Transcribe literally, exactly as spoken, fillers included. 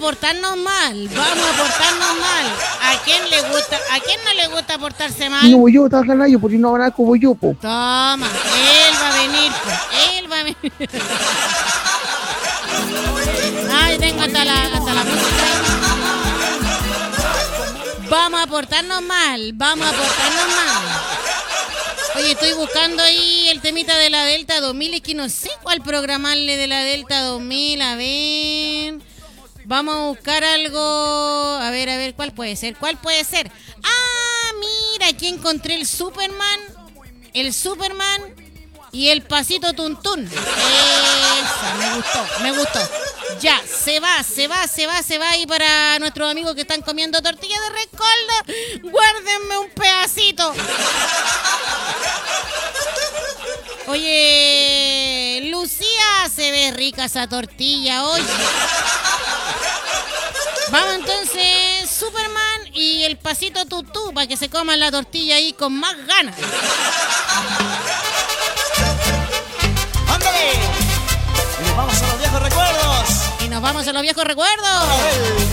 portarnos mal, vamos a portarnos mal. ¿A quién le gusta, a quién no le gusta portarse mal? No voy yo, estás ganando, porque no van a como yo, po. Toma, él va a venir, pues, él va a venir. Ay, tengo hasta la, hasta la música. Vamos a portarnos mal, vamos a portarnos mal. Oye, estoy buscando ahí el temita de la Delta dos mil, es que no sé cuál programarle de la Delta dos mil, a ver. Vamos a buscar algo, a ver, a ver, ¿cuál puede ser? ¿Cuál puede ser? Ah, mira, aquí encontré el Superman, el Superman y el pasito tuntún. Esa, me gustó, me gustó. Ya, se va, se va, se va, se va. Y para nuestros amigos que están comiendo tortilla de rescoldo, guárdenme un pedacito. Oye, Lucía, se ve rica esa tortilla hoy. Vamos entonces, Superman y el pasito tutú para que se coman la tortilla ahí con más ganas. ¡Ándale! Y nos vamos a los viejos recuerdos. Y nos vamos a los viejos recuerdos.